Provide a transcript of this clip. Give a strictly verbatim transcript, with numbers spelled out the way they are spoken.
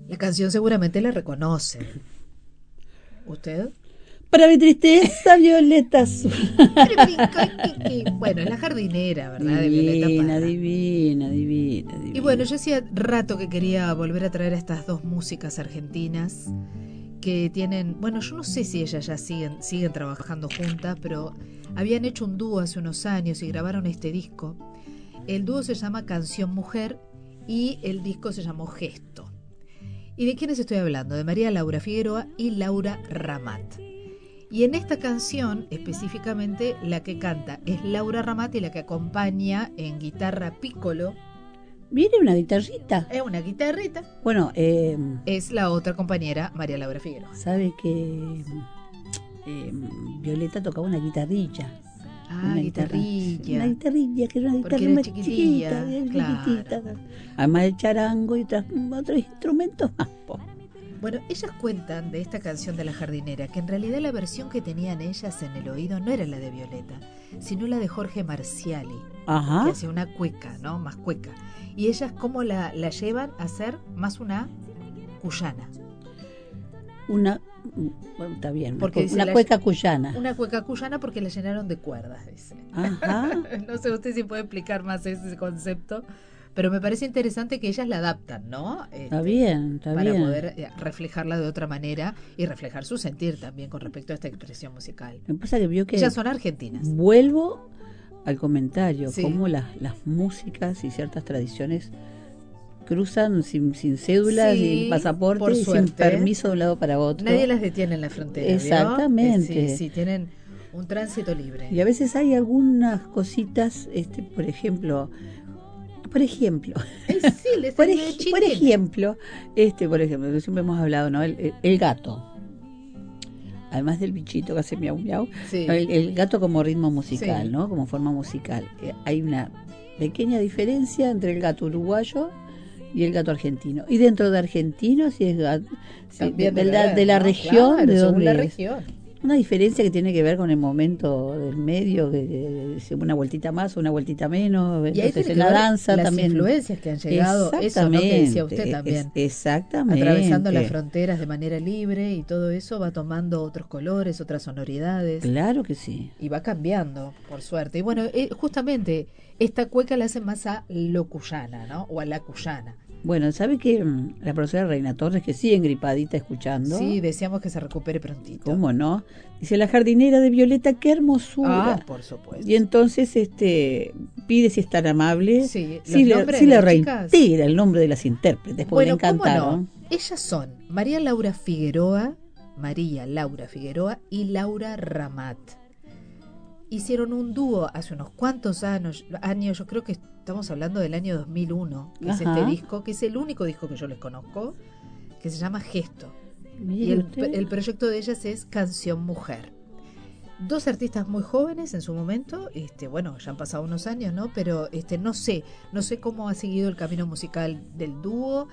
La canción seguramente la reconoce. ¿Usted? Para mi tristeza, Violeta Azul. Bueno, es la jardinera, ¿verdad? Divina, de Violeta Parra. divina, divina, divina. Y bueno, yo hacía rato que quería volver a traer a estas dos músicas argentinas que tienen, bueno, yo no sé si ellas ya siguen, siguen trabajando juntas, pero habían hecho un dúo hace unos años y grabaron este disco. El dúo se llama Canción Mujer y el disco se llamó Gesto. ¿Y de quiénes estoy hablando? De María Laura Figueroa y Laura Ramat. Y en esta canción, específicamente, la que canta es Laura Ramat y la que acompaña en guitarra piccolo. ¿Viene una guitarrita? Es una guitarrita. Bueno, eh, es la otra compañera, María Laura Figueroa. ¿Sabe que eh, Violeta tocaba una guitarrilla? Ah, una guitarrilla. Guitarra, una guitarrilla, que era una guitarra era más chiquitilla, chiquita, claro. chiquitita. Además del charango y otras, otros instrumentos más. Po. Bueno, ellas cuentan de esta canción de La Jardinera que en realidad la versión que tenían ellas en el oído no era la de Violeta, sino la de Jorge Marciali, Ajá. que hacía una cueca, ¿no? Más cueca. Y ellas cómo la, la llevan a ser más una cuyana. Una, bueno, está bien, porque una, una cueca la, cuyana. Una cueca cuyana porque la llenaron de cuerdas, dice. Ajá. No sé usted si puede explicar más ese concepto. Pero me parece interesante que ellas la adaptan, ¿no? Este, está bien, está para bien. Para poder reflejarla de otra manera y reflejar su sentir también con respecto a esta expresión musical. Me pasa que vio que ellas son argentinas. Vuelvo al comentario, sí. cómo las, las músicas y ciertas tradiciones cruzan sin, sin cédula, sí, sin pasaporte y sin permiso de un lado para otro. Nadie las detiene en la frontera. Exactamente. ¿Vio? Sí, sí, tienen un tránsito libre. Y a veces hay algunas cositas, este, por ejemplo... Por ejemplo, sí, por, ej- por ejemplo, este, por ejemplo, que siempre hemos hablado, ¿no? El, el, el gato. Además del bichito que hace miau miau, sí. el, el gato como ritmo musical, sí. ¿no? Como forma musical. Eh, hay una pequeña diferencia entre el gato uruguayo y el gato argentino. Y dentro de argentino, si es gato, si, de, de, la, de la ¿no? región, claro, de donde la es. región. Una diferencia que tiene que ver con el momento del medio, que, que una vueltita más o una vueltita menos. Y ahí entonces en la danza las también. influencias que han llegado, eso, ¿no? Que decía usted también. Es, exactamente. Atravesando las fronteras de manera libre y todo eso va tomando otros colores, otras sonoridades. Claro que sí. Y va cambiando, por suerte. Y bueno, eh, justamente esta cueca la hace más a lo cuyana, ¿no? O a la cuyana. Bueno, ¿sabe que la profesora Reina Torres, que sigue engripadita escuchando? Sí, deseamos que se recupere prontito. ¿Cómo no? Dice, la jardinera de Violeta, qué hermosura. Ah, por supuesto. Y entonces este pide, si es tan amable, sí, si le, si le reitera el nombre de las intérpretes, porque bueno, le encantaron. ¿cómo no? Ellas son María Laura Figueroa, María Laura Figueroa y Laura Ramat. Hicieron un dúo hace unos cuantos años, años, yo creo que estamos hablando del año dos mil uno, que Ajá. es este disco, que es el único disco que yo les conozco, que se llama Gesto. Mire y el, el proyecto de ellas es Canción Mujer. Dos artistas muy jóvenes en su momento, este, bueno, ya han pasado unos años, ¿no? Pero este, no sé, no sé cómo ha seguido el camino musical del dúo,